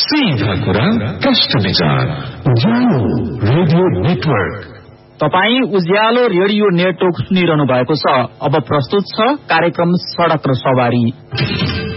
सीधा कुरा कष्ट विचार उज्यालो रेडियो नेटवर्क। तपाई उज्यालो रेडियो नेटवर्क सुनिरहनु भएको छ। अब प्रस्तुत छ कार्यक्रम सडक र सवारी।